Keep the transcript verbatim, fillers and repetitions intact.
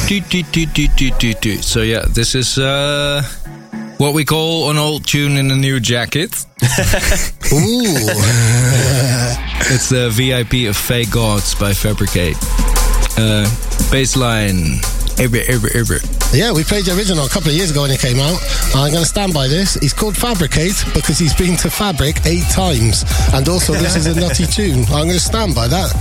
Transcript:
Do, do, do, do, do, do, do. So yeah, this is uh, what we call an old tune in a new jacket. Ooh. It's the V I P of Fake Gods by Fabricate. Uh, bassline. Ever, ever, ever. Yeah, we played the original a couple of years ago when it came out. I'm going to stand by this. He's called Fabricate because he's been to Fabric eight times. And also, this is a nutty tune. I'm going to stand by that.